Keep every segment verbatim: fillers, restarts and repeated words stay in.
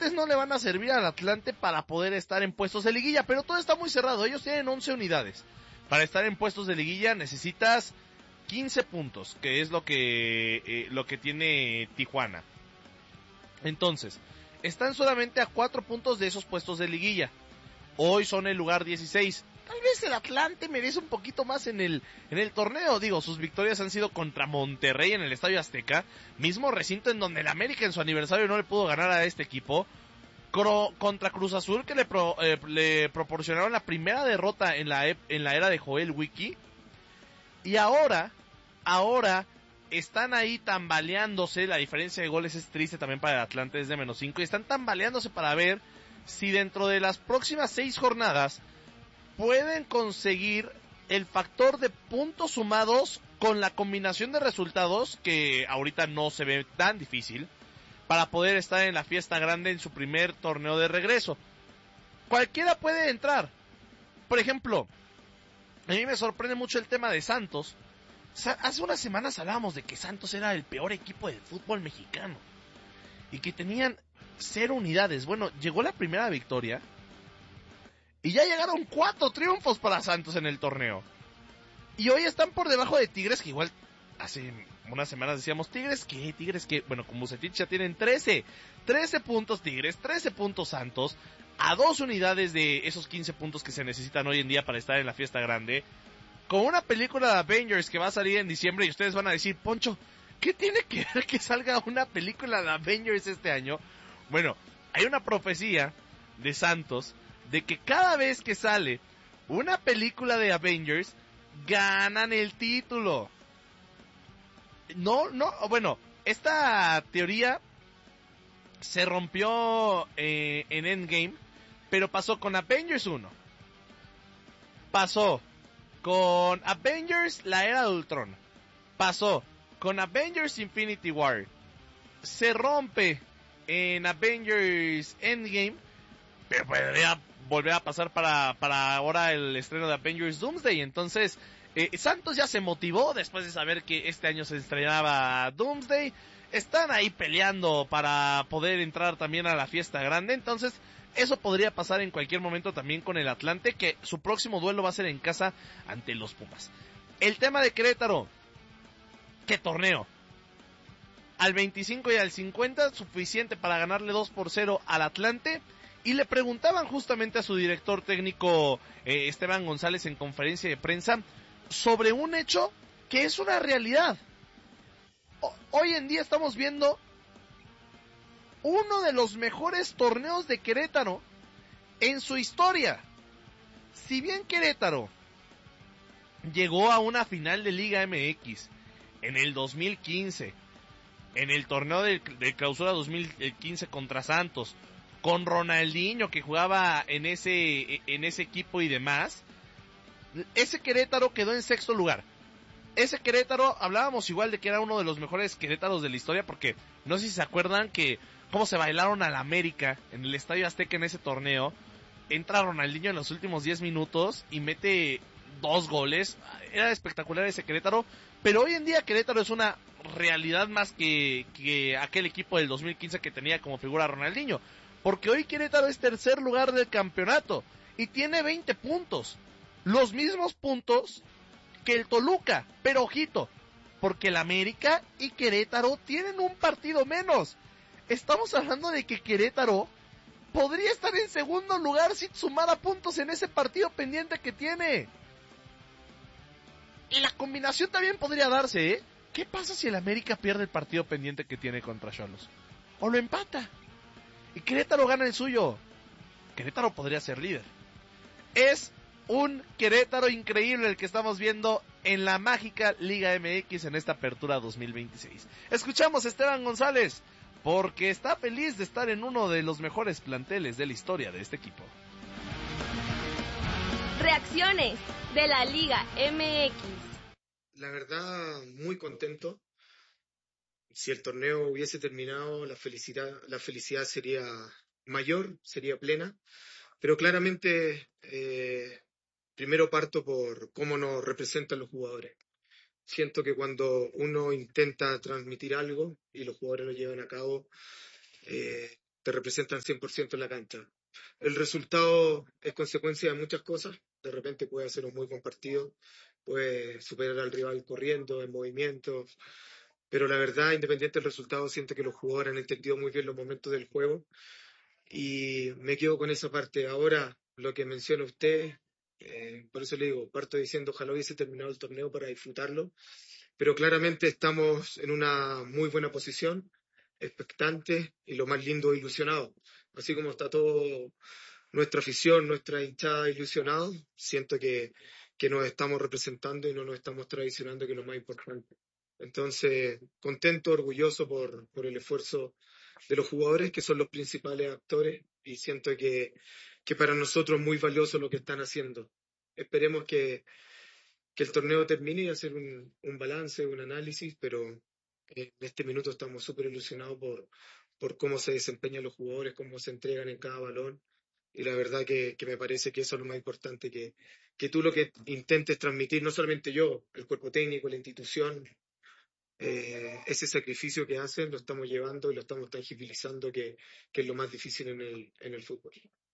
empates no le van a servir al Atlante para poder estar en puestos de liguilla, pero todo está muy cerrado. Ellos tienen once unidades. Para estar en puestos de liguilla necesitas quince puntos, que es lo que eh, lo que tiene Tijuana. Entonces, están solamente a cuatro puntos de esos puestos de liguilla. Hoy son el lugar dieciséis. Tal vez el Atlante merece un poquito más en el en el torneo. Digo, sus victorias han sido contra Monterrey en el Estadio Azteca, mismo recinto en donde el América en su aniversario no le pudo ganar a este equipo. Cro, contra Cruz Azul, que le, pro, eh, le proporcionaron la primera derrota en la, en la era de Joel Wiki. Y ahora, ahora están ahí tambaleándose. La diferencia de goles es triste también para el Atlante, es de menos cinco. Y están tambaleándose para ver si dentro de las próximas seis jornadas pueden conseguir el factor de puntos sumados con la combinación de resultados, que ahorita no se ve tan difícil, para poder estar en la fiesta grande en su primer torneo de regreso. Cualquiera puede entrar. Por ejemplo, a mí me sorprende mucho el tema de Santos. Hace unas semanas hablábamos de que Santos era el peor equipo del fútbol mexicano y que tenían cero unidades. Bueno, llegó la primera victoria y ya llegaron cuatro triunfos para Santos en el torneo. Y hoy están por debajo de Tigres, que igual hace unas semanas decíamos, ¿Tigres qué? ¿Tigres qué? Bueno, con Bucetich ya tienen trece. trece puntos Tigres, trece puntos Santos, a dos unidades de esos quince puntos que se necesitan hoy en día para estar en la fiesta grande. Con una película de Avengers que va a salir en diciembre y ustedes van a decir, Poncho, ¿qué tiene que ver que salga una película de Avengers este año? Bueno, hay una profecía de Santos de que cada vez que sale una película de Avengers, ganan el título. No, no, bueno, esta teoría se rompió eh, en Endgame, pero pasó con Avengers uno. Pasó con Avengers la Era de Ultron. Pasó con Avengers Infinity War. Se rompe en Avengers Endgame, pero podría volver a pasar para, para ahora el estreno de Avengers Doomsday. Entonces, eh, Santos ya se motivó después de saber que este año se estrenaba Doomsday. Están ahí peleando para poder entrar también a la fiesta grande. Entonces, eso podría pasar en cualquier momento también con el Atlante, que su próximo duelo va a ser en casa ante los Pumas. El tema de Querétaro, ¿qué torneo? Al veinticinco y al cincuenta, suficiente para ganarle dos por cero al Atlante. Y le preguntaban justamente a su director técnico eh, Esteban González en conferencia de prensa sobre un hecho que es una realidad. O, hoy en día estamos viendo uno de los mejores torneos de Querétaro en su historia. Si bien Querétaro llegó a una final de Liga M X en el dos mil quince, en el torneo de, de clausura dos mil quince contra Santos, con Ronaldinho que jugaba en ese en ese equipo y demás, ese Querétaro quedó en sexto lugar. Ese Querétaro, hablábamos igual de que era uno de los mejores Querétaros de la historia, porque no sé si se acuerdan que cómo se bailaron al América en el Estadio Azteca en ese torneo. Entra Ronaldinho en los últimos diez minutos y mete dos goles. Era espectacular ese Querétaro, pero hoy en día Querétaro es una realidad más que, que aquel equipo del dos mil quince que tenía como figura Ronaldinho, porque hoy Querétaro es tercer lugar del campeonato y tiene veinte puntos, los mismos puntos que el Toluca, pero ojito, porque el América y Querétaro tienen un partido menos. Estamos hablando de que Querétaro podría estar en segundo lugar si sumara puntos en ese partido pendiente que tiene. Y la combinación también podría darse, ¿eh? ¿Qué pasa si el América pierde el partido pendiente que tiene contra Xolos? O lo empata y Querétaro gana el suyo. Querétaro podría ser líder. Es un Querétaro increíble el que estamos viendo en la mágica Liga M X en esta apertura dos mil veintiséis. Escuchamos a Esteban González, porque está feliz de estar en uno de los mejores planteles de la historia de este equipo. Reacciones de la Liga M X. La verdad, muy contento. Si el torneo hubiese terminado, la felicidad, la felicidad sería mayor, sería plena. Pero claramente, eh, primero parto por cómo nos representan los jugadores. Siento que cuando uno intenta transmitir algo y los jugadores lo llevan a cabo, eh, te representan cien por ciento en la cancha. El resultado es consecuencia de muchas cosas. De repente puede hacer un muy buen partido, puede superar al rival corriendo, en movimiento, pero la verdad, independiente del resultado, siento que los jugadores han entendido muy bien los momentos del juego y me quedo con esa parte. Ahora, lo que menciona usted, eh, por eso le digo, parto diciendo, ojalá hubiese terminado el torneo para disfrutarlo, pero claramente estamos en una muy buena posición, expectantes y lo más lindo, ilusionados. Así como está todo nuestra afición, nuestra hinchada ilusionados, siento que, que nos estamos representando y no nos estamos traicionando, que es lo más importante. Entonces, contento, orgulloso por, por el esfuerzo de los jugadores, que son los principales actores, y siento que, que para nosotros es muy valioso lo que están haciendo. Esperemos que, que el torneo termine y hacer un, un balance, un análisis, pero en este minuto estamos súper ilusionados por, por cómo se desempeñan los jugadores, cómo se entregan en cada balón, y la verdad que, que me parece que eso es lo más importante, que, que tú lo que intentes transmitir, no solamente yo, el cuerpo técnico, la institución, eh, ese sacrificio que hacen lo estamos llevando y lo estamos tangibilizando, que, que es lo más difícil en el, en el fútbol.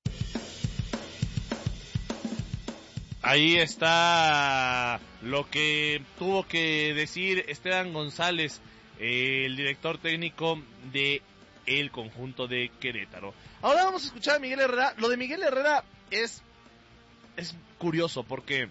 Ahí está lo que tuvo que decir Esteban González, eh, el director técnico de el conjunto de Querétaro. Ahora vamos a escuchar a Miguel Herrera. Lo de Miguel Herrera es, es curioso porque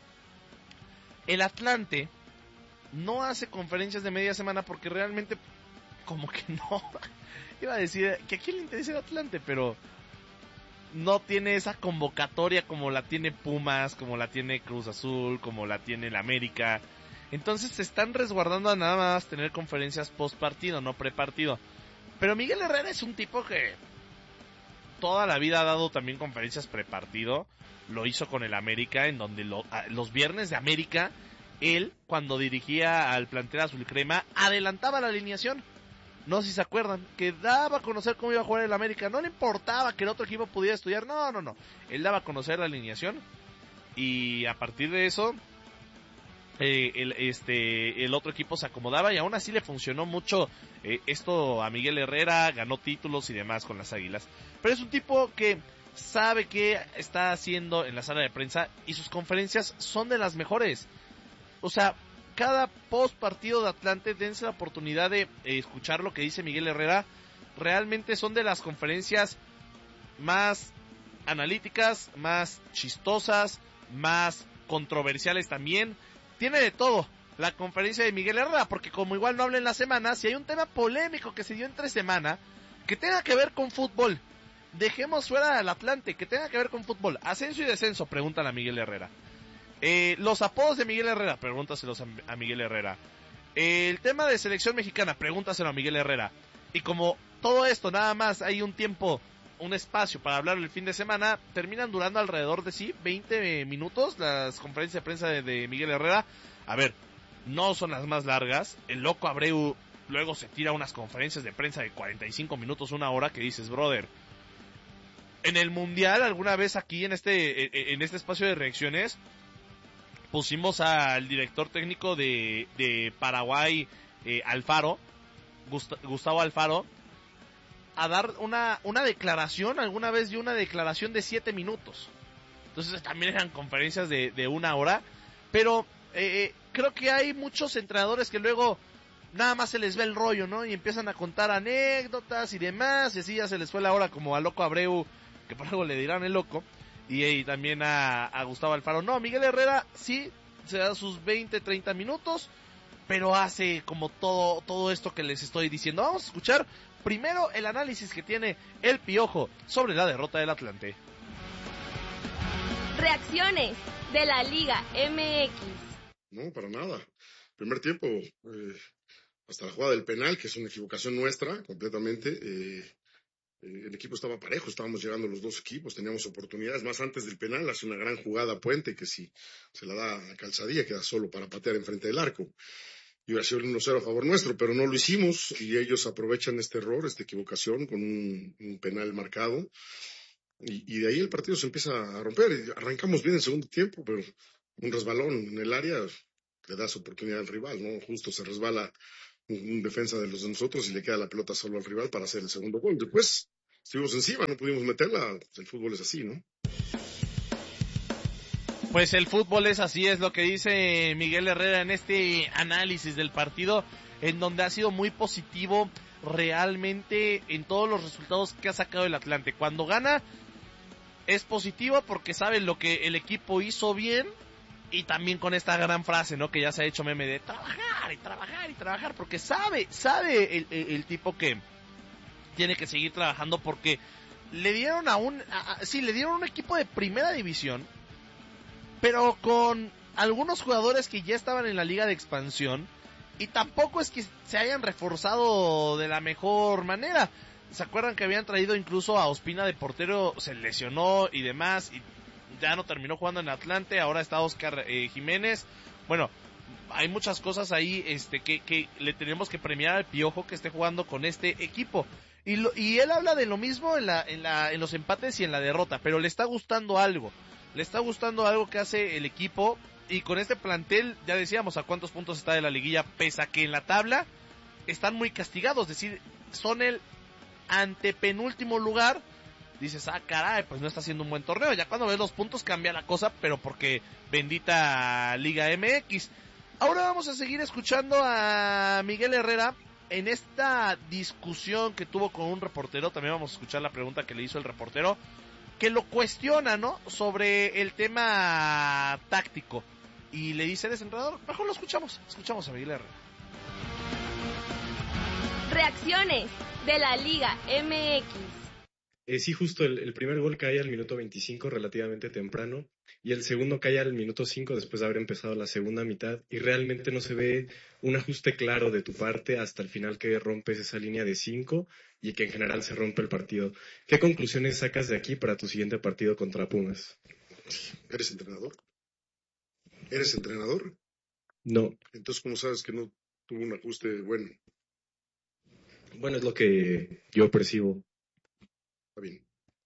el Atlante no hace conferencias de media semana porque realmente como que no. Iba a decir que a quién le interesa el Atlante, pero no tiene esa convocatoria como la tiene Pumas, como la tiene Cruz Azul, como la tiene el América. Entonces se están resguardando a nada más tener conferencias post partido, no pre partido. Pero Miguel Herrera es un tipo que toda la vida ha dado también conferencias pre partido. Lo hizo con el América, en donde lo, los viernes de América, él, cuando dirigía al plantel azul crema, adelantaba la alineación. No sé si se acuerdan, que daba a conocer cómo iba a jugar el América. No le importaba que el otro equipo pudiera estudiar, no, no, no. Él daba a conocer la alineación y a partir de eso eh, el, este, el otro equipo se acomodaba y aún así le funcionó mucho eh, esto a Miguel Herrera, ganó títulos y demás con las Águilas. Pero es un tipo que sabe qué está haciendo en la sala de prensa y sus conferencias son de las mejores. O sea, cada post partido de Atlante, dense la oportunidad de eh, escuchar lo que dice Miguel Herrera. Realmente son de las conferencias más analíticas, más chistosas, más controversiales también. Tiene de todo la conferencia de Miguel Herrera, porque como igual no habla en la semana, si hay un tema polémico que se dio entre semana, que tenga que ver con fútbol, dejemos fuera al Atlante, que tenga que ver con fútbol, ascenso y descenso, preguntan a Miguel Herrera. Eh, los apodos de Miguel Herrera, pregúntaselos a, a Miguel Herrera. Eh, el tema de selección mexicana, pregúntaselo a Miguel Herrera. Y como todo esto nada más hay un tiempo, un espacio para hablar el fin de semana, terminan durando alrededor de sí veinte minutos las conferencias de prensa de, de Miguel Herrera. A ver, no son las más largas. El loco Abreu luego se tira unas conferencias de prensa de cuarenta y cinco minutos, una hora, que dices, brother, en el Mundial alguna vez aquí en este en este espacio de reacciones pusimos al director técnico de, de Paraguay, eh, Alfaro, Gust- Gustavo Alfaro, a dar una, una declaración. Alguna vez dio una declaración de siete minutos. Entonces también eran conferencias de, de una hora. Pero eh, creo que hay muchos entrenadores que luego nada más se les ve el rollo, ¿no? Y empiezan a contar anécdotas y demás. Y así ya se les fue la hora, como a Loco Abreu, que por algo le dirán el loco. Y, y también a, a Gustavo Alfaro. No, Miguel Herrera sí se da sus veinte, treinta minutos, pero hace como todo, todo esto que les estoy diciendo. Vamos a escuchar primero el análisis que tiene el Piojo sobre la derrota del Atlante. Reacciones de la Liga M X. No, para nada. Primer tiempo, eh, hasta la jugada del penal, que es una equivocación nuestra completamente. Eh, el equipo estaba parejo, estábamos llegando los dos equipos, teníamos oportunidades. Más antes del penal hace una gran jugada a Puente, que si se la da a Calzadilla queda solo para patear enfrente del arco. Y hubiera sido el uno cero a favor nuestro, pero no lo hicimos y ellos aprovechan este error, esta equivocación con un, un penal marcado. Y, y de ahí el partido se empieza a romper. Y arrancamos bien en segundo tiempo, pero un resbalón en el área le das oportunidad al rival, ¿no? Justo se resbala un, un defensa de los de nosotros y le queda la pelota solo al rival para hacer el segundo gol. Después estuvimos encima, no pudimos meterla. El fútbol es así, ¿no? Pues el fútbol es así, es lo que dice Miguel Herrera en este análisis del partido, en donde ha sido muy positivo realmente en todos los resultados que ha sacado el Atlante. Cuando gana es positivo porque sabe lo que el equipo hizo bien, y también con esta gran frase, ¿no? Que ya se ha hecho meme de trabajar y trabajar y trabajar, porque sabe, sabe el, el, el tipo que tiene que seguir trabajando, porque le dieron a un, a, a, sí, le dieron un equipo de primera división, pero con algunos jugadores que ya estaban en la liga de expansión, y tampoco es que se hayan reforzado de la mejor manera. ¿Se acuerdan que habían traído incluso a Ospina de portero? Se lesionó y demás, y ya no terminó jugando en Atlante. Ahora está Oscar eh, Jiménez. Bueno, hay muchas cosas ahí este que, que le tenemos que premiar al Piojo que esté jugando con este equipo. Y, lo, y él habla de lo mismo en, la, en, la, en los empates y en la derrota, pero le está gustando algo. Le está gustando algo que hace el equipo, y con este plantel, ya decíamos a cuántos puntos está de la liguilla, pese a que en la tabla están muy castigados, es decir, son el antepenúltimo lugar. Dices, ah, caray, pues no está haciendo un buen torneo. Ya cuando ves los puntos cambia la cosa, pero porque bendita Liga M X. Ahora vamos a seguir escuchando a Miguel Herrera en esta discusión que tuvo con un reportero. También vamos a escuchar la pregunta que le hizo el reportero, que lo cuestiona, ¿no? Sobre el tema táctico. Y le dice, ¿eres entrenador? Mejor lo escuchamos. Escuchamos a Miguel Herrera. Reacciones de la Liga M X. Eh, sí, justo el, el primer gol cae al minuto veinticinco, relativamente temprano, y el segundo cae al minuto cinco después de haber empezado la segunda mitad, y realmente no se ve un ajuste claro de tu parte hasta el final, que rompes esa línea de cinco y que en general se rompe el partido. ¿Qué conclusiones sacas de aquí para tu siguiente partido contra Pumas? ¿Eres entrenador? ¿Eres entrenador? No. Entonces, ¿cómo sabes que no tuvo un ajuste bueno? Bueno, es lo que yo percibo. Está bien.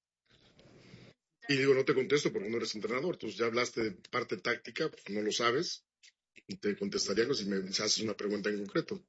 Y digo, no te contesto porque no eres entrenador. Entonces ya hablaste de parte táctica, pues no lo sabes. Y te contestaría si me haces una pregunta en concreto.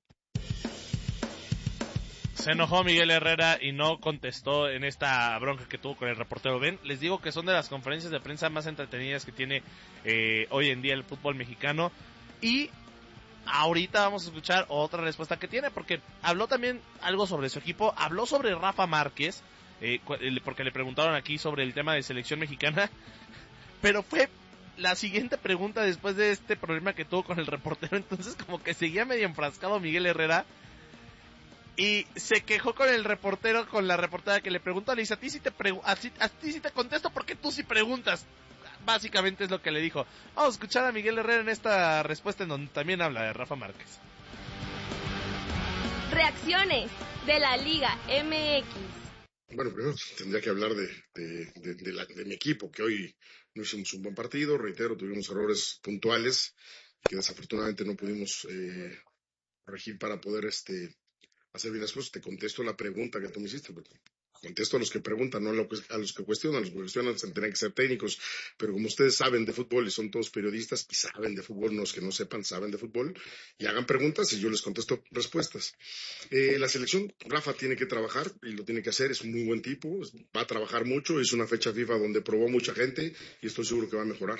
Se enojó Miguel Herrera y no contestó en esta bronca que tuvo con el reportero. Ven, les digo que son de las conferencias de prensa más entretenidas que tiene eh, hoy en día el fútbol mexicano. Y ahorita vamos a escuchar otra respuesta que tiene, porque habló también algo sobre su equipo. Habló sobre Rafa Márquez, eh, porque le preguntaron aquí sobre el tema de selección mexicana. Pero fue la siguiente pregunta después de este problema que tuvo con el reportero. Entonces como que seguía medio enfrascado Miguel Herrera. Y se quejó con el reportero, con la reportera que le preguntó. Le dice, a ti sí te, pregu- a, ti, a ti sí te contesto porque tú sí preguntas. Básicamente es lo que le dijo. Vamos a escuchar a Miguel Herrera en esta respuesta, en donde también habla de Rafa Márquez. Reacciones de la Liga M X. Bueno, primero tendría que hablar de, de, de, de, la, de mi equipo, que hoy no hicimos un buen partido. Reitero, tuvimos errores puntuales que desafortunadamente no pudimos eh, corregir para poder este hacer bien las cosas. Te contesto la pregunta que tú me hiciste, porque contesto a los que preguntan, no a los que cuestionan. Los que cuestionan tendrían que ser técnicos, pero como ustedes saben de fútbol y son todos periodistas y saben de fútbol, no es que no sepan, saben de fútbol, y hagan preguntas y yo les contesto respuestas. Eh, la selección, Rafa tiene que trabajar y lo tiene que hacer, es un muy buen tipo, va a trabajar mucho, es una fecha FIFA donde probó mucha gente y estoy seguro que va a mejorar.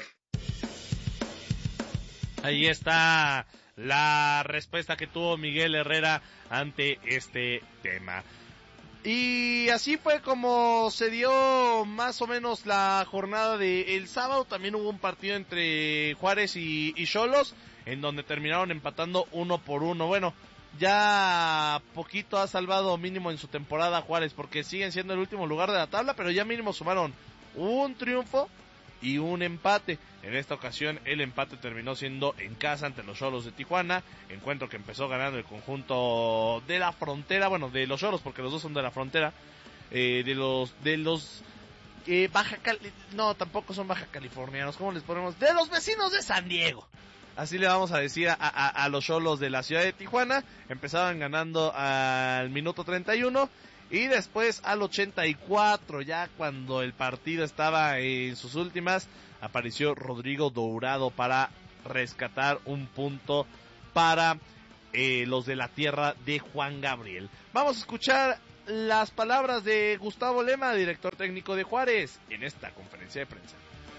Ahí está la respuesta que tuvo Miguel Herrera ante este tema. Y así fue como se dio más o menos la jornada del sábado. También hubo un partido entre Juárez y Xolos, en donde terminaron empatando uno por uno. Bueno, ya poquito ha salvado mínimo en su temporada Juárez, porque siguen siendo el último lugar de la tabla, pero ya mínimo sumaron un triunfo y un empate. En esta ocasión el empate terminó siendo en casa ante los Xolos de Tijuana, encuentro que empezó ganando el conjunto de la Frontera, bueno, de los Xolos, porque los dos son de la Frontera, eh, de los de los eh, Baja Cali, no, tampoco son baja californianos, ¿cómo les ponemos? De los vecinos de San Diego. Así le vamos a decir a, a, a los Xolos de la ciudad de Tijuana. Empezaban ganando al minuto treinta y uno. Y después al ochenta y cuatro, ya cuando el partido estaba en sus últimas, apareció Rodrigo Dourado para rescatar un punto para eh, los de la tierra de Juan Gabriel. Vamos a escuchar las palabras de Gustavo Lema, director técnico de Juárez, en esta conferencia de prensa.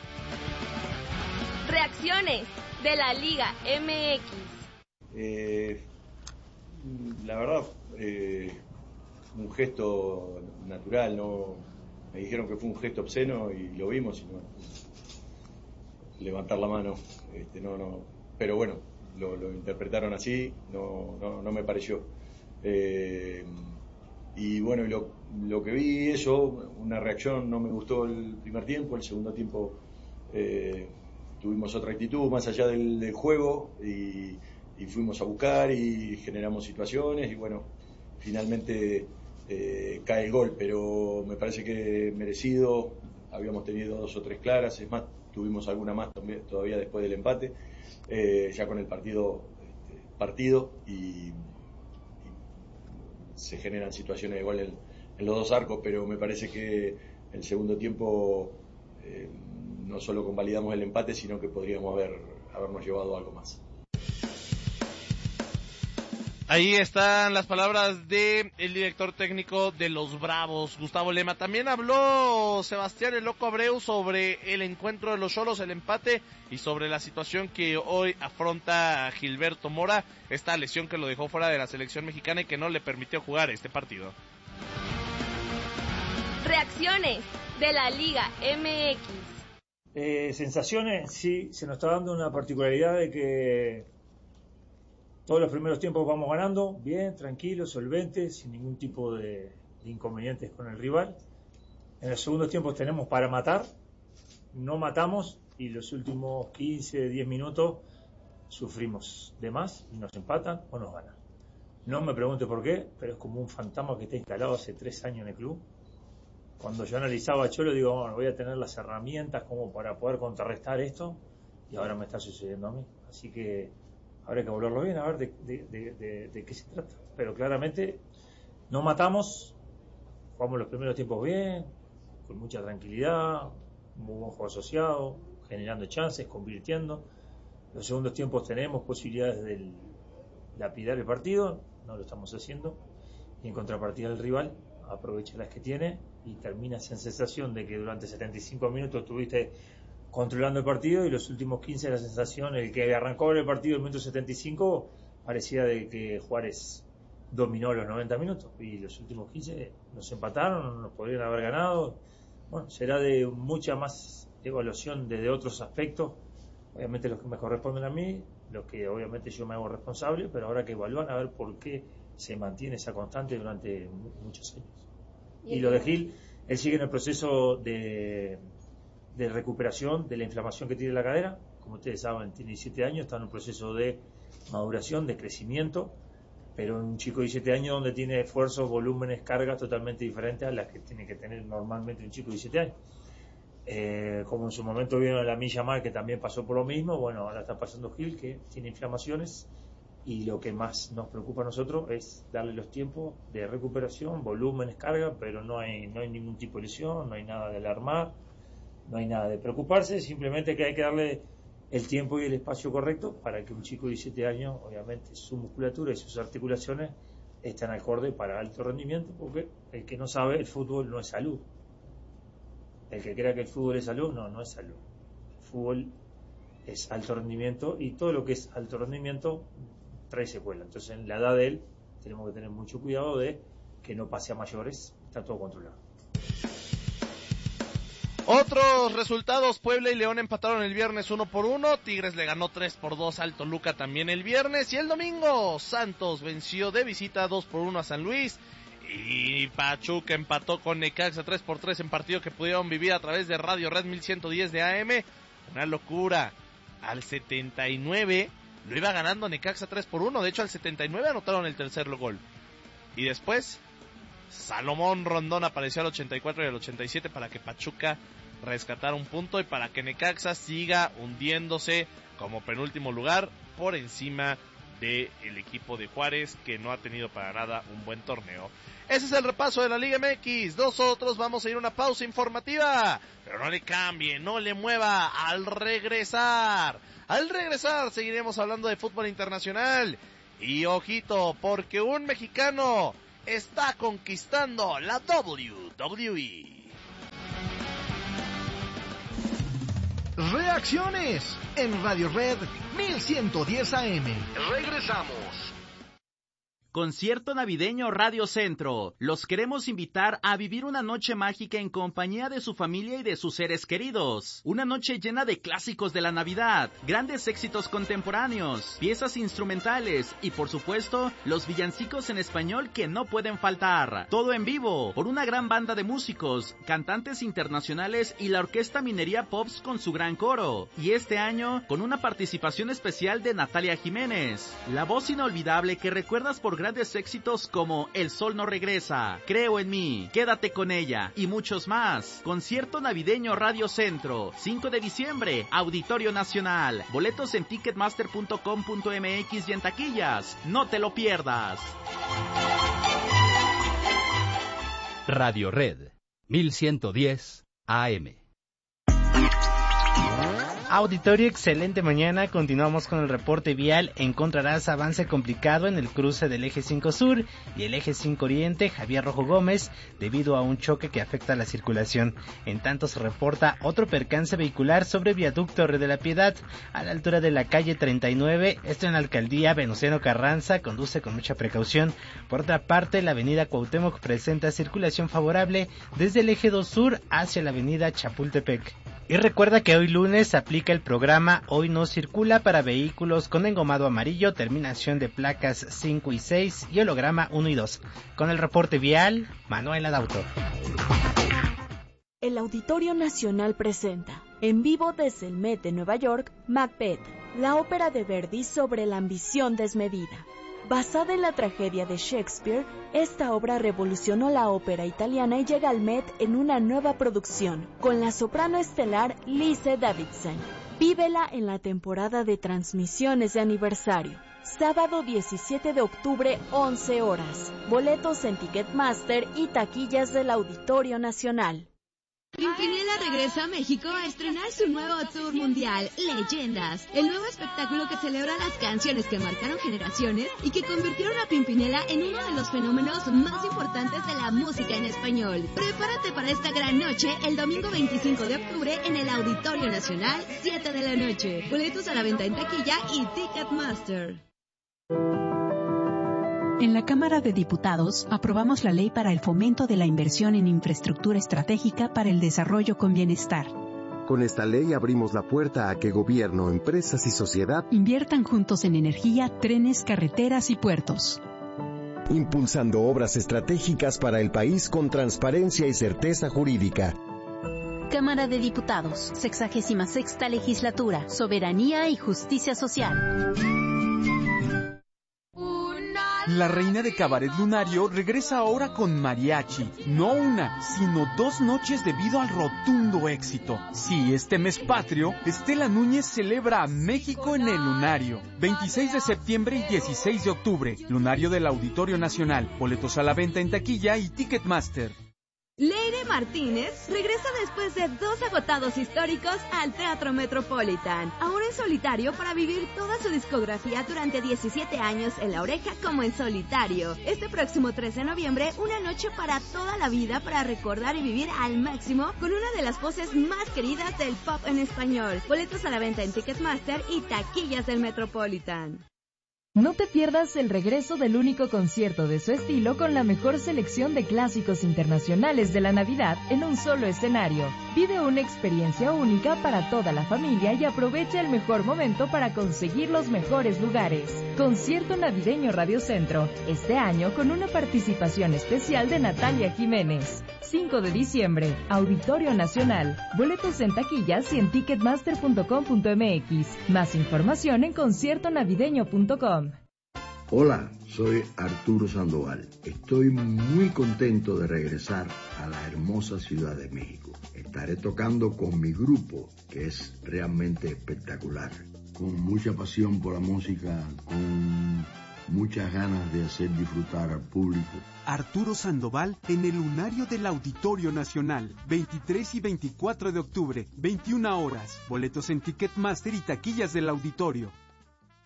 Reacciones de la Liga M X. Eh, la verdad, eh, un gesto natural, no me dijeron que fue un gesto obsceno y lo vimos y no levantar la mano, este, no, no, pero bueno, lo, lo interpretaron así, no, no, no me pareció. Eh, y bueno, lo, lo que vi, eso, una reacción, no me gustó el primer tiempo, el segundo tiempo eh, tuvimos otra actitud más allá del, del juego y, y fuimos a buscar y generamos situaciones y bueno, finalmente eh, cae el gol, pero me parece que merecido, habíamos tenido dos o tres claras, es más, tuvimos alguna más también, todavía después del empate, eh, ya con el partido este, partido y, y se generan situaciones de gol en, en los dos arcos, pero me parece que el segundo tiempo eh, no solo convalidamos el empate, sino que podríamos haber habernos llevado algo más. Ahí están las palabras de el director técnico de los Bravos, Gustavo Lema. También habló Sebastián el Loco Abreu sobre el encuentro de los Xolos, el empate, y sobre la situación que hoy afronta Gilberto Mora, esta lesión que lo dejó fuera de la selección mexicana y que no le permitió jugar este partido. Reacciones de la Liga M X. Eh, sensaciones, sí, se nos está dando una particularidad de que todos los primeros tiempos vamos ganando, bien, tranquilos, solventes, sin ningún tipo de, de inconvenientes con el rival. En los segundos tiempos tenemos para matar, no matamos y los últimos quince, diez minutos sufrimos de más y nos empatan o nos ganan. No me pregunte por qué, pero es como un fantasma que está instalado hace tres años en el club. Cuando yo analizaba a Cholo, digo, bueno, voy a tener las herramientas como para poder contrarrestar esto y ahora me está sucediendo a mí. Así que habrá que volverlo bien, a ver de, de, de, de, de qué se trata. Pero claramente no matamos, jugamos los primeros tiempos bien, con mucha tranquilidad, muy buen juego asociado, generando chances, convirtiendo. Los segundos tiempos tenemos posibilidades de lapidar el partido, no lo estamos haciendo. Y en contrapartida el rival aprovecha las que tiene y termina esa sensación de que durante setenta y cinco minutos estuviste controlando el partido y los últimos quince la sensación, el que arrancó el partido en el minuto setenta y cinco parecía de que Juárez dominó los noventa minutos y los últimos quince nos empataron, nos podrían haber ganado. Bueno, será de mucha más evaluación desde otros aspectos, obviamente los que me corresponden a mí, los que obviamente yo me hago responsable, pero habrá que evaluar a ver por qué se mantiene esa constante durante muchos años. Y lo de Gil, él sigue en el proceso de de recuperación de la inflamación que tiene la cadera, como ustedes saben, tiene diecisiete años, está en un proceso de maduración, de crecimiento, pero un chico de diecisiete años donde tiene esfuerzos, volúmenes, cargas totalmente diferentes a las que tiene que tener normalmente un chico de diecisiete años. Eh, como en su momento vieron la Milla Mar, que también pasó por lo mismo, bueno, ahora está pasando Gil, que tiene inflamaciones, y lo que más nos preocupa a nosotros es darle los tiempos de recuperación, volúmenes, carga, pero no hay, no hay ningún tipo de lesión, no hay nada de alarmar, no hay nada de preocuparse, simplemente que hay que darle el tiempo y el espacio correcto para que un chico de diecisiete años, obviamente su musculatura y sus articulaciones estén acorde para alto rendimiento, porque el que no sabe, el fútbol no es salud. El que crea que el fútbol es salud, no, no es salud. El fútbol es alto rendimiento y todo lo que es alto rendimiento trae secuela. Entonces en la edad de él tenemos que tener mucho cuidado de que no pase a mayores, está todo controlado. Otros resultados: Puebla y León empataron el viernes uno por uno, Tigres le ganó tres por dos al Toluca también el viernes, y el domingo Santos venció de visita dos por uno a San Luis, y Pachuca empató con Necaxa tres por tres en partido que pudieron vivir a través de Radio Red mil ciento diez de A M. Una locura. Al setenta y nueve lo iba ganando Necaxa tres por uno, de hecho al setenta y nueve anotaron el tercer gol, y después Salomón Rondón apareció al ochenta y cuatro y al ochenta y siete para que Pachuca rescatara un punto y para que Necaxa siga hundiéndose como penúltimo lugar por encima del equipo de Juárez, que no ha tenido para nada un buen torneo. Ese es el repaso de la Liga M X. Nosotros vamos a ir a una pausa informativa, pero no le cambie, no le mueva. Al regresar, al regresar seguiremos hablando de fútbol internacional. Y ojito, porque un mexicano está conquistando la W W E. Reacciones en Radio Red mil ciento diez A M. Regresamos. Concierto navideño Radio Centro. Los queremos invitar a vivir una noche mágica en compañía de su familia y de sus seres queridos. Una noche llena de clásicos de la Navidad, grandes éxitos contemporáneos, piezas instrumentales y por supuesto los villancicos en español que no pueden faltar. Todo en vivo por una gran banda de músicos, cantantes internacionales y la Orquesta Minería Pops con su gran coro. Y este año con una participación especial de Natalia Jiménez, la voz inolvidable que recuerdas por grandes éxitos como El Sol No Regresa, Creo en Mí, Quédate con Ella y muchos más. Concierto navideño Radio Centro, cinco de diciembre, Auditorio Nacional. Boletos en ticketmaster punto com punto m x y en taquillas. No te lo pierdas. Radio Red mil ciento diez A M. Auditorio, excelente mañana. Continuamos con el reporte vial. Encontrarás avance complicado en el cruce del eje cinco Sur y el eje cinco Oriente Javier Rojo Gómez debido a un choque que afecta la circulación. En tanto se reporta otro percance vehicular sobre viaducto Torre de la Piedad a la altura de la calle treinta y nueve, esto en la alcaldía Venustiano Carranza. Conduce con mucha precaución. Por otra parte, la avenida Cuauhtémoc presenta circulación favorable desde el eje dos Sur hacia la avenida Chapultepec. Y recuerda que hoy lunes aplica el programa Hoy No Circula para vehículos con engomado amarillo, terminación de placas cinco y seis y holograma uno y dos. Con el reporte vial, Manuel Adauto. El Auditorio Nacional presenta, en vivo desde el Met de Nueva York, Macbeth, la ópera de Verdi sobre la ambición desmedida. Basada en la tragedia de Shakespeare, esta obra revolucionó la ópera italiana y llega al Met en una nueva producción, con la soprano estelar Lise Davidson. Vívela en la temporada de transmisiones de aniversario. Sábado diecisiete de octubre, once horas. Boletos en Ticketmaster y taquillas del Auditorio Nacional. Pimpinela regresa a México a estrenar su nuevo tour mundial, Leyendas, el nuevo espectáculo que celebra las canciones que marcaron generaciones y que convirtieron a Pimpinela en uno de los fenómenos más importantes de la música en español. Prepárate para esta gran noche el domingo veinticinco de octubre en el Auditorio Nacional, siete de la noche. Boletos a la venta en taquilla y Ticketmaster. En la Cámara de Diputados aprobamos la ley para el fomento de la inversión en infraestructura estratégica para el desarrollo con bienestar. Con esta ley abrimos la puerta a que gobierno, empresas y sociedad inviertan juntos en energía, trenes, carreteras y puertos. Impulsando obras estratégicas para el país con transparencia y certeza jurídica. Cámara de Diputados, sexagésima sexta legislatura, soberanía y justicia social. La reina de Cabaret Lunario regresa ahora con mariachi. No una, sino dos noches debido al rotundo éxito. Sí, este mes patrio, Estela Núñez celebra a México en el Lunario. veintiséis de septiembre y dieciséis de octubre. Lunario del Auditorio Nacional. Boletos a la venta en taquilla y Ticketmaster. Leire Martínez regresa después de dos agotados históricos al Teatro Metropolitan, ahora en solitario para vivir toda su discografía durante diecisiete años en La Oreja como en solitario. Este próximo tres de noviembre, una noche para toda la vida para recordar y vivir al máximo con una de las voces más queridas del pop en español. Boletos a la venta en Ticketmaster y taquillas del Metropolitan. No te pierdas el regreso del único concierto de su estilo con la mejor selección de clásicos internacionales de la Navidad en un solo escenario. Vive una experiencia única para toda la familia y aprovecha el mejor momento para conseguir los mejores lugares. Concierto navideño Radio Centro, este año con una participación especial de Natalia Jiménez. cinco de diciembre, Auditorio Nacional. Boletos en taquillas y en ticketmaster punto com punto m x. Más información en concierto navideño punto com. Hola, soy Arturo Sandoval. Estoy muy contento de regresar a la hermosa Ciudad de México. Estaré tocando con mi grupo, que es realmente espectacular. Con mucha pasión por la música, con muchas ganas de hacer disfrutar al público. Arturo Sandoval en el Lunario del Auditorio Nacional, veintitrés y veinticuatro de octubre, veintiuna horas. Boletos en Ticketmaster y taquillas del auditorio.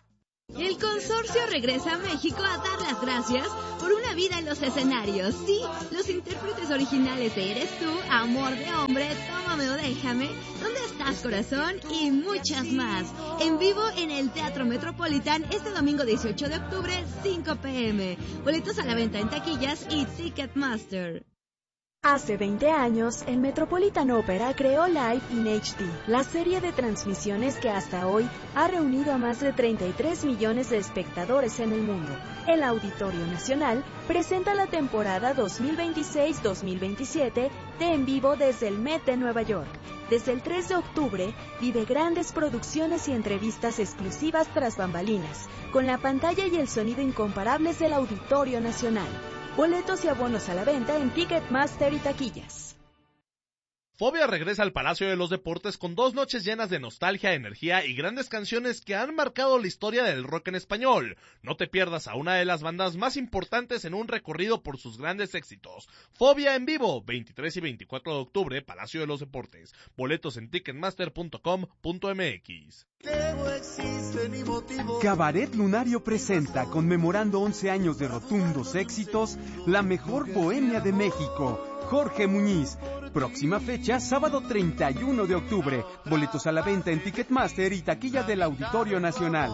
El consorcio regresa a México a dar las gracias por una vida en los escenarios. Sí, los intérpretes originales de Eres tú, Amor de hombre, Tómame o déjame, ¿Dónde estás corazón? Y muchas más. En vivo en el Teatro Metropolitan este domingo dieciocho de octubre, cinco pe eme. Boletos a la venta en taquillas y Ticketmaster. Hace veinte años, el Metropolitan Opera creó Live in hache de, la serie de transmisiones que hasta hoy ha reunido a más de treinta y tres millones de espectadores en el mundo. El Auditorio Nacional presenta la temporada dos mil veintiséis dos mil veintisiete de En Vivo desde el Met de Nueva York. Desde el tres de octubre, vive grandes producciones y entrevistas exclusivas tras bambalinas, con la pantalla y el sonido incomparables del Auditorio Nacional. Boletos y abonos a la venta en Ticketmaster y taquillas. Fobia regresa al Palacio de los Deportes con dos noches llenas de nostalgia, energía y grandes canciones que han marcado la historia del rock en español. No te pierdas a una de las bandas más importantes en un recorrido por sus grandes éxitos. Fobia en vivo, veintitrés y veinticuatro de octubre, Palacio de los Deportes. Boletos en ticketmaster punto com punto eme equis. Cabaret Lunario presenta, conmemorando once años de rotundos éxitos, la mejor bohemia de México. Jorge Muñiz. Próxima fecha, sábado treinta y uno de octubre. Boletos a la venta en Ticketmaster y taquilla del Auditorio Nacional.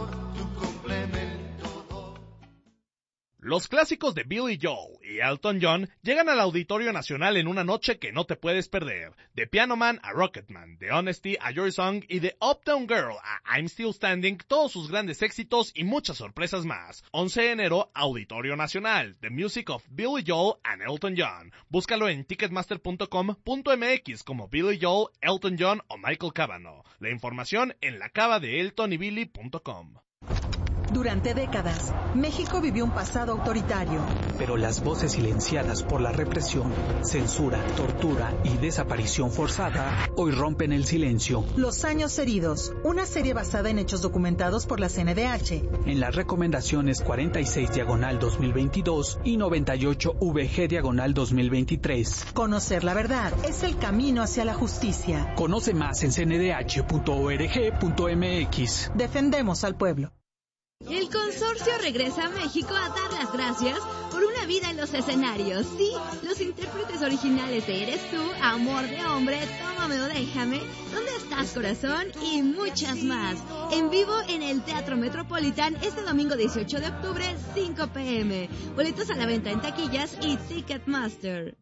Los clásicos de Billy Joel y Elton John llegan al Auditorio Nacional en una noche que no te puedes perder. De Piano Man a Rocketman, de Honesty a Your Song y de Uptown Girl a I'm Still Standing, todos sus grandes éxitos y muchas sorpresas más. once de enero, Auditorio Nacional, The Music of Billy Joel and Elton John. Búscalo en ticketmaster punto com punto eme equis como Billy Joel, Elton John o Michael Cavanaugh. La información en la cava de elton y billy punto com. Durante décadas, México vivió un pasado autoritario. Pero las voces silenciadas por la represión, censura, tortura y desaparición forzada hoy rompen el silencio. Los años heridos, una serie basada en hechos documentados por la ce ene de hache. En las recomendaciones cuarenta y seis diagonal dos mil veintidós y noventa y ocho ve ge diagonal dos mil veintitrés. Conocer la verdad es el camino hacia la justicia. Conoce más en ce ene de hache punto org punto eme equis. Defendemos al pueblo. El consorcio regresa a México a dar las gracias por una vida en los escenarios. Sí, los intérpretes originales de Eres tú, Amor de hombre, Tómame o déjame, ¿Dónde estás corazón? Y muchas más. En vivo en el Teatro Metropolitan este domingo dieciocho de octubre, cinco pe eme. Boletos a la venta en taquillas y Ticketmaster.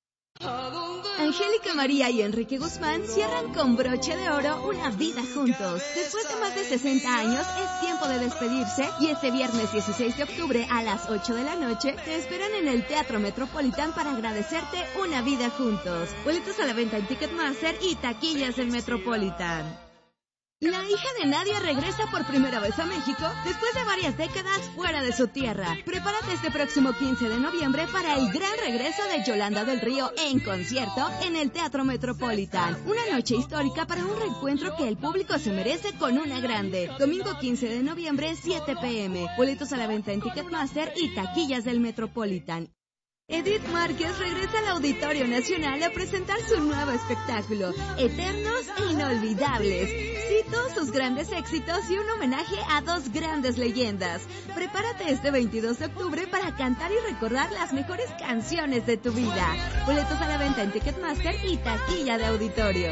Angélica María y Enrique Guzmán cierran con broche de oro una vida juntos. Después de más de sesenta años es tiempo de despedirse y este viernes dieciséis de octubre a las ocho de la noche te esperan en el Teatro Metropolitan para agradecerte una vida juntos. Boletos a la venta en Ticketmaster y taquillas del Metropolitan. La hija de Nadia regresa por primera vez a México después de varias décadas fuera de su tierra. Prepárate este próximo quince de noviembre para el gran regreso de Yolanda del Río en concierto en el Teatro Metropolitan. Una noche histórica para un reencuentro que el público se merece con una grande. Domingo quince de noviembre, siete pe eme. Boletos a la venta en Ticketmaster y taquillas del Metropolitan. Edith Márquez regresa al Auditorio Nacional a presentar su nuevo espectáculo, Eternos e Inolvidables. Sí, todos sus grandes éxitos y un homenaje a dos grandes leyendas. Prepárate este veintidós de octubre para cantar y recordar las mejores canciones de tu vida. Boletos a la venta en Ticketmaster y taquilla de auditorio.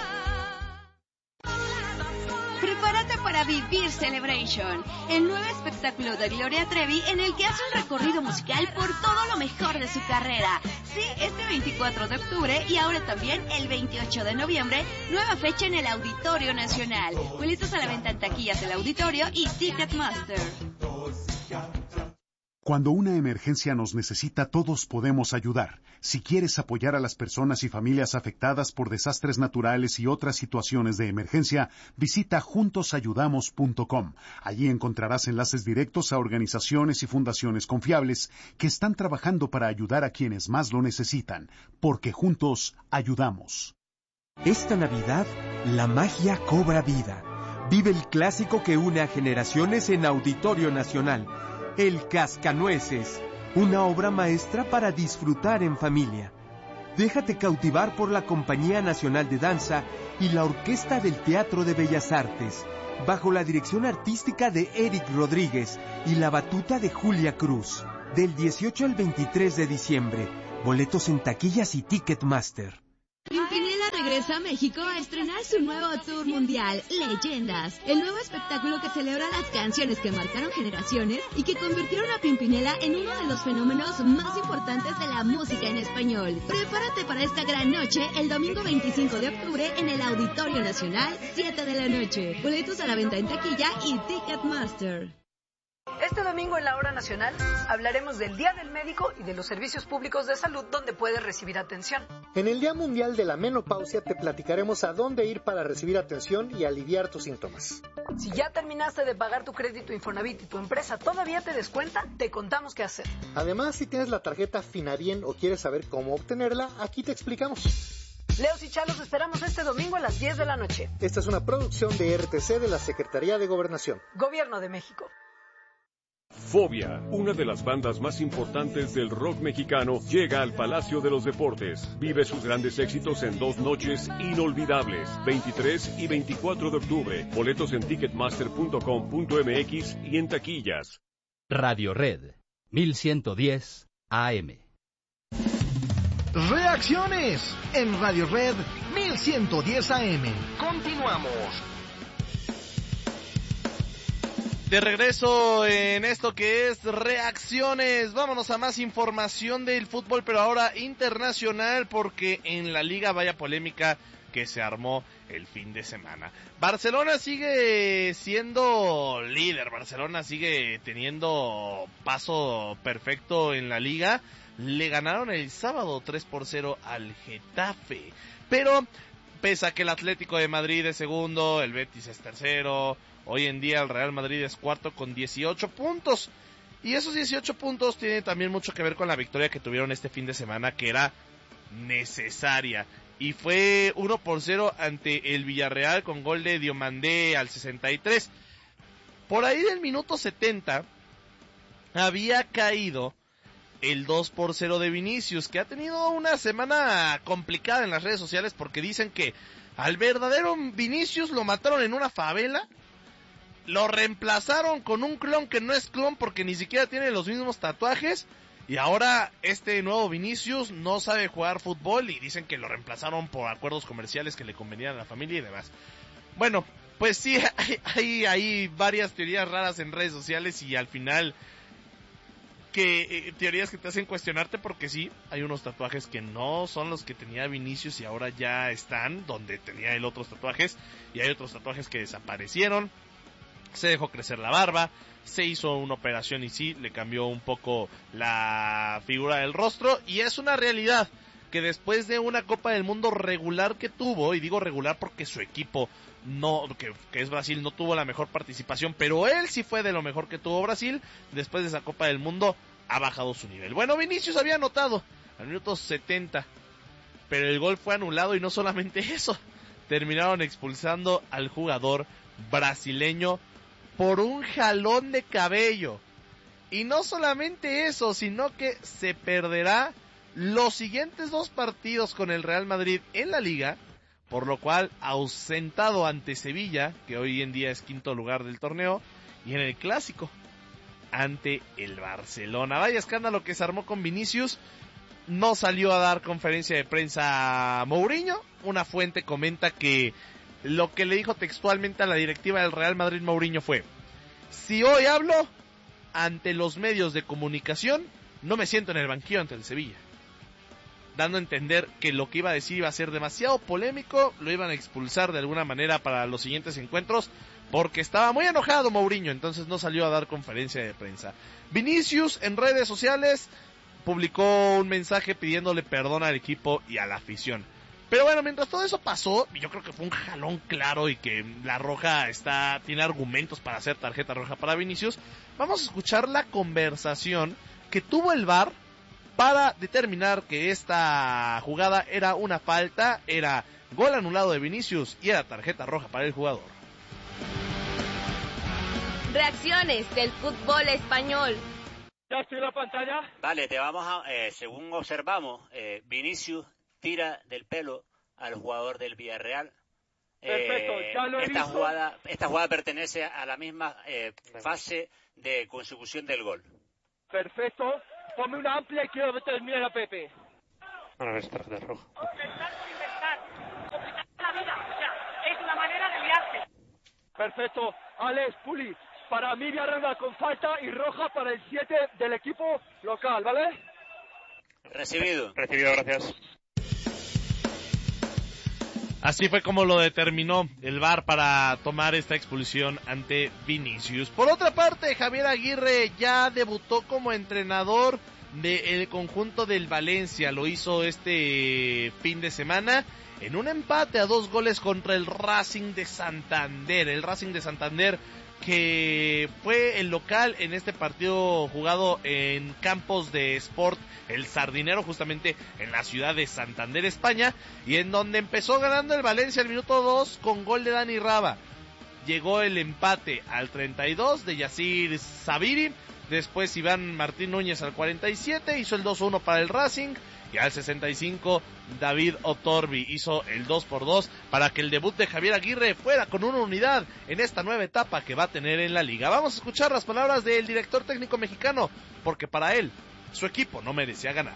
Prepárate para Vivir Celebration, el nuevo espectáculo de Gloria Trevi en el que hace un recorrido musical por todo lo mejor de su carrera. Sí, este veinticuatro de octubre y ahora también el veintiocho de noviembre, nueva fecha en el Auditorio Nacional. Boletos a la venta en taquillas del auditorio y Ticketmaster. Cuando una emergencia nos necesita, todos podemos ayudar. Si quieres apoyar a las personas y familias afectadas por desastres naturales y otras situaciones de emergencia, visita juntos ayudamos punto com. Allí encontrarás enlaces directos a organizaciones y fundaciones confiables que están trabajando para ayudar a quienes más lo necesitan, porque juntos ayudamos. Esta Navidad, la magia cobra vida. Vive el clásico que une a generaciones en Auditorio Nacional. El Cascanueces, una obra maestra para disfrutar en familia. Déjate cautivar por la Compañía Nacional de Danza y la Orquesta del Teatro de Bellas Artes, bajo la dirección artística de Eric Rodríguez y la batuta de Julia Cruz. Del dieciocho al veintitrés de diciembre. Boletos en taquillas y Ticketmaster. Pimpinela regresa a México a estrenar su nuevo tour mundial, Leyendas, el nuevo espectáculo que celebra las canciones que marcaron generaciones y que convirtieron a Pimpinela en uno de los fenómenos más importantes de la música en español. Prepárate para esta gran noche el domingo veinticinco de octubre en el Auditorio Nacional, siete de la noche. Boletos a la venta en taquilla y Ticketmaster. Este domingo en la Hora Nacional hablaremos del Día del Médico y de los servicios públicos de salud donde puedes recibir atención. En el Día Mundial de la Menopausia te platicaremos a dónde ir para recibir atención y aliviar tus síntomas. Si ya terminaste de pagar tu crédito Infonavit y tu empresa todavía te descuenta, te contamos qué hacer. Además, si tienes la tarjeta Finabien o quieres saber cómo obtenerla, aquí te explicamos. Leos y Chalos esperamos este domingo a las diez de la noche. Esta es una producción de R T C de la Secretaría de Gobernación. Gobierno de México. Fobia, una de las bandas más importantes del rock mexicano, llega al Palacio de los Deportes. Vive sus grandes éxitos en dos noches inolvidables, veintitrés y veinticuatro de octubre. Boletos en ticketmaster punto com punto m x y en taquillas. Radio Red, mil ciento diez A M. Reacciones en Radio Red mil ciento diez A M. Continuamos. De regreso en esto que es Reacciones, vámonos a más información del fútbol, pero ahora internacional, porque en la liga vaya polémica que se armó el fin de semana. Barcelona sigue siendo líder, Barcelona sigue teniendo paso perfecto en la liga, le ganaron el sábado tres por cero al Getafe, pero pese a que el Atlético de Madrid es segundo, el Betis es tercero, hoy en día el Real Madrid es cuarto con dieciocho puntos. Y esos dieciocho puntos tienen también mucho que ver con la victoria que tuvieron este fin de semana, que era necesaria. Y fue uno por cero ante el Villarreal con gol de Diomandé al sesenta y tres. Por ahí del minuto setenta había caído el dos por cero de Vinicius, que ha tenido una semana complicada en las redes sociales porque dicen que al verdadero Vinicius lo mataron en una favela, lo reemplazaron con un clon que no es clon porque ni siquiera tiene los mismos tatuajes, y ahora este nuevo Vinicius no sabe jugar fútbol y dicen que lo reemplazaron por acuerdos comerciales que le convenían a la familia y demás. Bueno, pues sí, hay, hay, hay varias teorías raras en redes sociales y al final que eh, teorías que te hacen cuestionarte porque sí, hay unos tatuajes que no son los que tenía Vinicius y ahora ya están donde tenía él otros tatuajes, y hay otros tatuajes que desaparecieron. Se dejó crecer la barba, se hizo una operación y sí, le cambió un poco la figura del rostro, y es una realidad que después de una Copa del Mundo regular que tuvo, y digo regular porque su equipo no, que, que es Brasil, no tuvo la mejor participación, pero él sí fue de lo mejor que tuvo Brasil, después de esa Copa del Mundo ha bajado su nivel. Bueno, Vinicius había anotado al minuto setenta, pero el gol fue anulado y no solamente eso, terminaron expulsando al jugador brasileño por un jalón de cabello. Y no solamente eso, sino que se perderá los siguientes dos partidos con el Real Madrid en la Liga, por lo cual ausentado ante Sevilla, que hoy en día es quinto lugar del torneo, y en el Clásico ante el Barcelona. Vaya escándalo que se armó con Vinicius. No salió a dar conferencia de prensa Mourinho. Una fuente comenta que lo que le dijo textualmente a la directiva del Real Madrid Mourinho fue: si hoy hablo ante los medios de comunicación, no me siento en el banquillo ante el Sevilla, dando a entender que lo que iba a decir iba a ser demasiado polémico, lo iban a expulsar de alguna manera para los siguientes encuentros, porque estaba muy enojado Mourinho, entonces no salió a dar conferencia de prensa. Vinicius en redes sociales publicó un mensaje pidiéndole perdón al equipo y a la afición. Pero bueno, mientras todo eso pasó, yo creo que fue un jalón claro y que la roja está tiene argumentos para hacer tarjeta roja para Vinicius. Vamos a escuchar la conversación que tuvo el V A R para determinar que esta jugada era una falta, era gol anulado de Vinicius y era tarjeta roja para el jugador. Reacciones del fútbol español. ¿Ya estoy en la pantalla? Vale, te vamos a, eh, según observamos, eh, Vinicius tira del pelo al jugador del Villarreal. Perfecto, eh, ya lo he esta visto. jugada esta jugada pertenece a la misma eh, fase de consecución del gol. Perfecto. Ponme una amplia y quiero terminar a Pepe. Bueno, es tarjeta roja. Es una manera de liarse. Perfecto. Alex, Puli, para mí Villarreal con falta y roja para el siete del equipo local, ¿vale? Recibido. Recibido, gracias. Así fue como lo determinó el V A R para tomar esta expulsión ante Vinicius. Por otra parte, Javier Aguirre ya debutó como entrenador del conjunto del Valencia. Lo hizo este fin de semana en un empate a dos goles contra el Racing de Santander. El Racing de Santander que fue el local en este partido jugado en Campos de Sport El Sardinero, justamente en la ciudad de Santander, España, y en donde empezó ganando el Valencia al minuto dos con gol de Dani Raba. Llegó el empate al treinta y dos de Yacir Sabiri, después Iván Martín Núñez al cuarenta y siete hizo el dos uno para el Racing, y al sesenta y cinco David Otorbi hizo el dos por dos para que el debut de Javier Aguirre fuera con una unidad en esta nueva etapa que va a tener en la liga. Vamos a escuchar las palabras del director técnico mexicano, porque para él, su equipo no merecía ganar.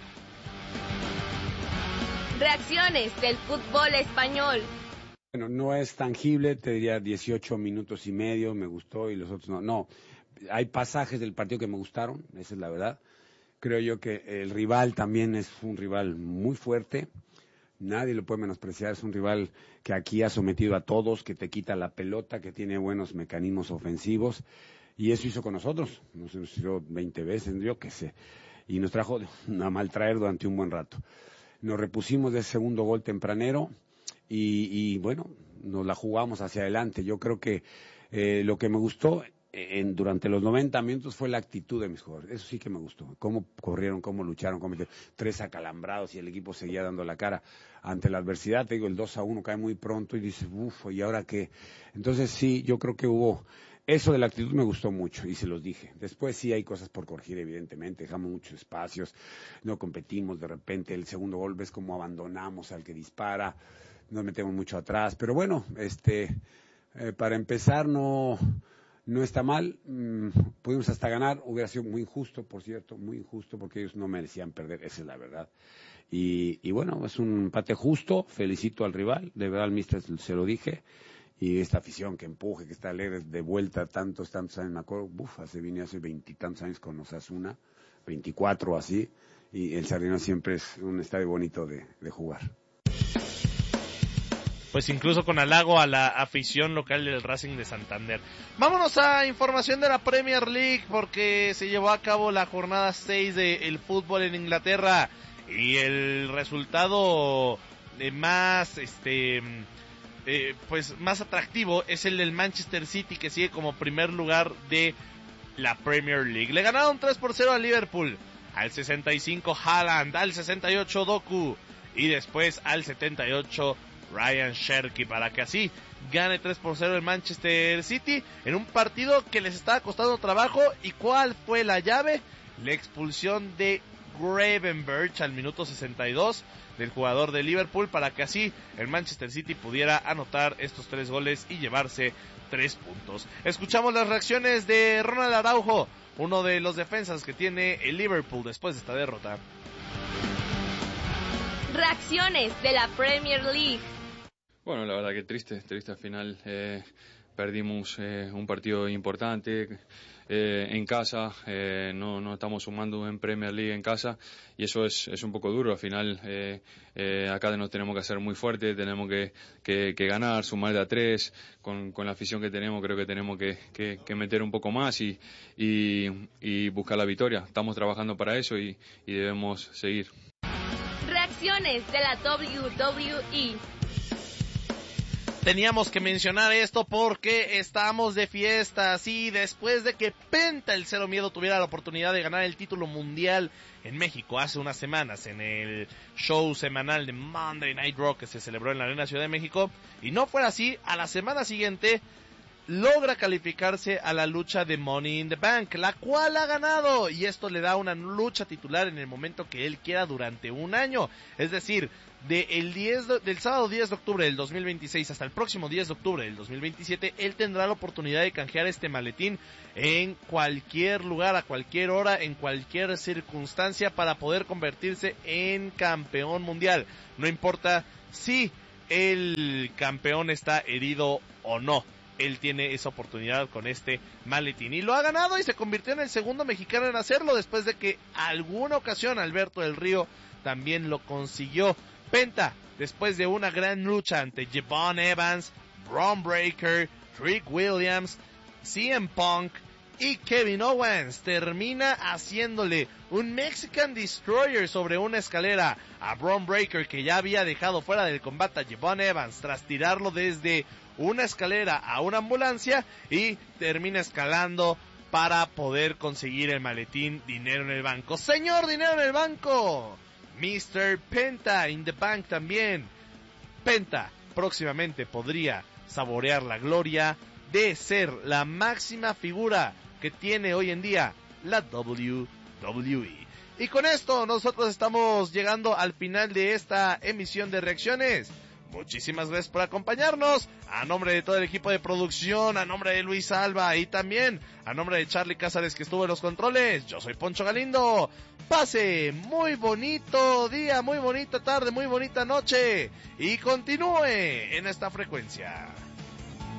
Reacciones del fútbol español. Bueno, no es tangible, te diría dieciocho minutos y medio, me gustó y los otros no. No, hay pasajes del partido que me gustaron, esa es la verdad. Creo yo que el rival también es un rival muy fuerte, nadie lo puede menospreciar, es un rival que aquí ha sometido a todos, que te quita la pelota, que tiene buenos mecanismos ofensivos, y eso hizo con nosotros, nos hizo veinte veces, yo qué sé, y nos trajo a maltraer durante un buen rato. Nos repusimos de ese segundo gol tempranero, y, y bueno, nos la jugamos hacia adelante. Yo creo que eh, lo que me gustó En, durante los noventa minutos fue la actitud de mis jugadores, eso sí que me gustó, cómo corrieron, cómo lucharon, cómo tres acalambrados y el equipo seguía dando la cara ante la adversidad. Te digo, el dos a uno cae muy pronto y dices, uff, ¿y ahora qué? Entonces sí, yo creo que hubo, eso de la actitud me gustó mucho y se los dije. Después sí hay cosas por corregir, evidentemente, dejamos muchos espacios, no competimos, de repente el segundo gol ves cómo abandonamos al que dispara, nos metemos mucho atrás, pero bueno, este, eh, para empezar no... No está mal, mmm, pudimos hasta ganar, hubiera sido muy injusto, por cierto, muy injusto, porque ellos no merecían perder, esa es la verdad. Y, y bueno, es un empate justo, felicito al rival, de verdad al míster se lo dije, y esta afición que empuje, que está alegre de vuelta tantos, tantos años, me acuerdo, buf, hace, vine hace veintitantos años con Osasuna, veinticuatro o así, y el Sardinero siempre es un estadio bonito de, de jugar. Pues incluso con halago a la afición local del Racing de Santander. Vámonos a información de la Premier League, porque se llevó a cabo la jornada seis del fútbol en Inglaterra, y el resultado de más este eh, pues más atractivo es el del Manchester City, que sigue como primer lugar de la Premier League. Le ganaron tres por cero a Liverpool, al sesenta y cinco Haaland, al sesenta y ocho Doku, y después al setenta y ocho Ryan Cherky, para que así gane tres por cero el Manchester City en un partido que les estaba costando trabajo. ¿Y cuál fue la llave? La expulsión de Gravenberch al minuto sesenta y dos del jugador de Liverpool, para que así el Manchester City pudiera anotar estos tres goles y llevarse tres puntos. Escuchamos las reacciones de Ronald Araujo, uno de los defensas que tiene el Liverpool después de esta derrota. Reacciones de la Premier League. Bueno, la verdad que triste, triste al final. Eh, perdimos eh, un partido importante eh, en casa, eh, no, no estamos sumando en Premier League en casa, y eso es, es un poco duro. Al final eh, eh, acá nos tenemos que hacer muy fuerte, tenemos que, que, que ganar, sumar de a tres, con, con la afición que tenemos creo que tenemos que, que, que meter un poco más y, y, y buscar la victoria. Estamos trabajando para eso y, y debemos seguir. Reacciones de la W W E. Teníamos que mencionar esto porque estamos de fiesta, sí, después de que Penta, el Cero Miedo, tuviera la oportunidad de ganar el título mundial en México hace unas semanas en el show semanal de Monday Night Raw que se celebró en la Arena Ciudad de México, y no fuera así, a la semana siguiente logra calificarse a la lucha de Money in the Bank, la cual ha ganado, y esto le da una lucha titular en el momento que él quiera durante un año, es decir, de el diez de, del sábado diez de octubre del dos mil veintiséis hasta el próximo diez de octubre del dos mil veintisiete, él tendrá la oportunidad de canjear este maletín en cualquier lugar, a cualquier hora, en cualquier circunstancia, para poder convertirse en campeón mundial. No importa si el campeón está herido o no, él tiene esa oportunidad con este maletín, y lo ha ganado, y se convirtió en el segundo mexicano en hacerlo, después de que alguna ocasión Alberto del Río también lo consiguió. Penta, después de una gran lucha ante Javon Evans, Bron Breakker, Trick Williams, C M Punk y Kevin Owens, termina haciéndole un Mexican Destroyer sobre una escalera a Bron Breakker, que ya había dejado fuera del combate a Javon Evans tras tirarlo desde una escalera a una ambulancia, y termina escalando para poder conseguir el maletín Dinero en el Banco. Señor Dinero en el Banco, mister Penta in the Bank también. Penta próximamente podría saborear la gloria de ser la máxima figura que tiene hoy en día la doble u doble u E. Y con esto nosotros estamos llegando al final de esta emisión de Reacciones. Muchísimas gracias por acompañarnos. A nombre de todo el equipo de producción, a nombre de Luis Alba y también a nombre de Charlie Cázares, que estuvo en los controles, yo soy Poncho Galindo. Pase muy bonito día, muy bonita tarde, muy bonita noche, y continúe en esta frecuencia.